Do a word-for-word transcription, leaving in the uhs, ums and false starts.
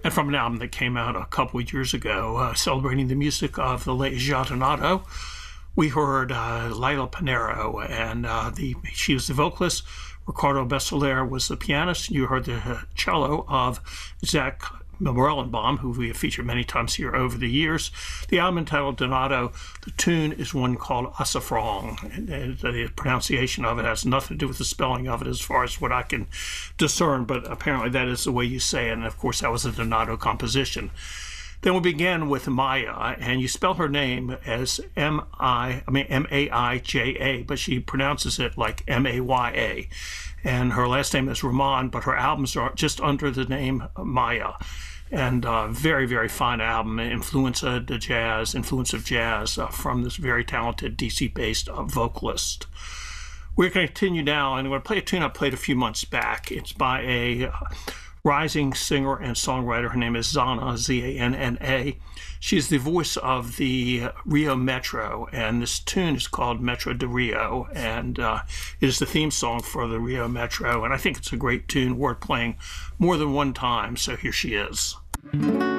and from an album that came out a couple of years ago, uh, celebrating the music of the late João Donato. We heard uh, Lila Pinheiro, and uh, the she was the vocalist. Ricardo Besselaire was the pianist. You heard the cello of Zach Morellenbaum, who we have featured many times here over the years. The album entitled Donato, the tune is one called Açafrão. The pronunciation of it has nothing to do with the spelling of it as far as what I can discern, but apparently that is the way you say it, and of course that was a Donato composition. Then we began with Maya, and you spell her name as M I, I mean M A I J A, but she pronounces it like M A Y A. And her last name is Ramon, but her albums are just under the name Maya. And uh, very, very fine album, influence of the jazz, influence of jazz uh, from this very talented D C-based uh, vocalist. We're going to continue now, and I'm going to play a tune I played a few months back. It's by a uh, rising singer and songwriter. Her name is Zanna, Z A N N A. She's the voice of the Rio Metro, and this tune is called Metro de Rio, and uh, it is the theme song for the Rio Metro, and I think it's a great tune, worth playing more than one time, so here she is.